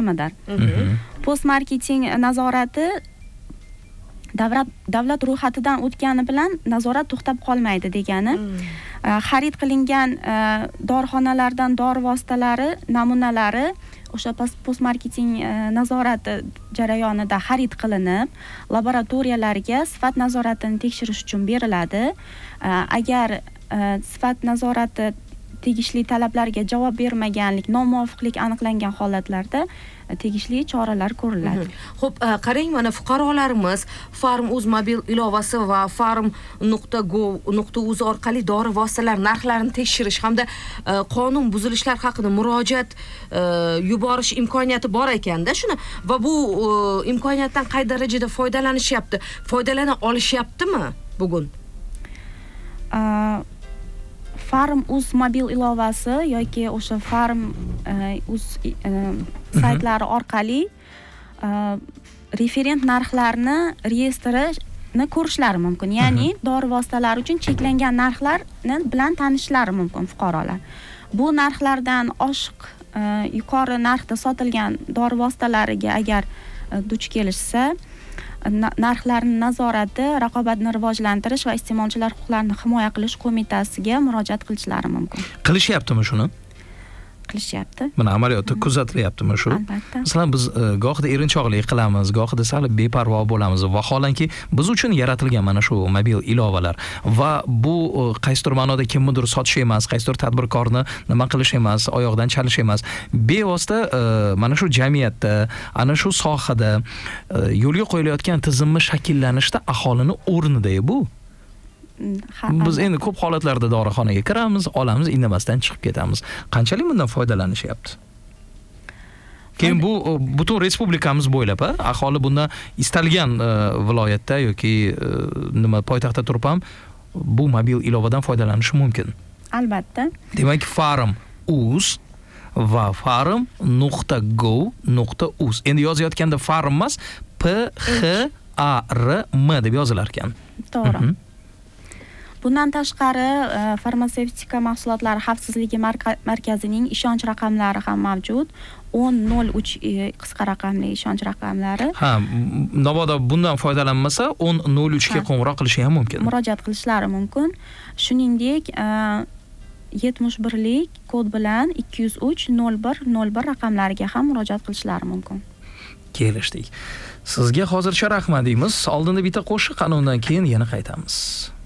tizimidir. Post marketing nazorati davlat ro'yxatidan o'tgani bilan nazorat to'xtab qolmaydi degani. Xarid qilingan dorixonalardan dori vositalari namunalari o'sha post marketing nazorati jarayonida xarid qilinib, laboratoriyalarga sifat nazoratini tekshirish uchun beriladi. Agar sifat nazorati tegishli talablarga javob bermaganlik, nomuvofiqlik aniqlangan holatlarda tegishli choralar ko'riladi. Xo'p, qarang, mana fuqarolarimiz Farm.uz mobil ilovasi va farm.go.uz orqali dori vositalari narxlarini tekshirish hamda qonun buzilishlar haqida murojaat yuborish imkoniyati bor ekanda, shuni va bu imkoniyatdan qay darajada foydalanishyapti, foydalana olishyaptimi bugun? Farm.uz mobil ilovasi yoki o'sha Farm.uz saytlari orqali referent narxlarni reyestrini ko'rishlari mumkin. Ya'ni dori vositalari uchun cheklangan narxlarni bilan tanishishlari mumkin fuqarolar. Bu narxlardan oshiq yuqori narxda sotilgan dori vositalariga agar duch kelishsa, narxlarni nazorati, raqobatni rivojlantirish va iste'molchilar huquqlarini himoya qilish qo'mitasiga murojaat qilishlari mumkin. Qilishyaptimi shuni? Qilishyapti. Mana amaliyotda kuzatilyaptimi shu? Albatta. Masalan, biz gohida erinchoqlik qilamiz, gohida sal beparvo bo'lamiz va vaholanki biz uchun yaratilgan mana shu mobil ilovalar va bu qaysidir ma'noda kimnidir sotish emas, qaysidir tadbirkorni nima qilish emas, oyoqdan chalish emas. Bevosita mana shu jamiyatda, ana shu sohada yo'lga qo'yilayotgan tizimni shakllanishda aholini o'rnida bu. Biz endi ko'p holatlarda dorixonaga kiramiz, olamiz, indamasdan chiqib ketamiz. Qanchalik bundan foydalanishyapti? Keyin bu butun respublikamiz bo'ylab, aholi bundan istalgan viloyatda yoki nima poytaxtda turib ham bu mobil ilovadan foydalanishi mumkin. Albatta. Demak, Farm.uz va farm.go.uz. Endi yozayotganda Farm emas, P-H-A-R-M deb yozilar ekan. To'g'ri. Bundan tashqari, farmatsevtika mahsulotlari xavfsizligi markazining ishonch raqamlari ham mavjud. 1003 qisqa raqamli ishonch raqamlari. Mabodo bundan foydalanmasa 1003 ga qo'ng'iroq qilishi ham mumkin. Murojaat qilishlari mumkin. Shuningdek, 71 lik kod bilan 203 0101 raqamlariga ham murojaat qilishlari mumkin. Kelishdik. Sizga hozircha rahmat deymiz. Oldinda bitta qo'shiq, undan keyin yana qaytamiz.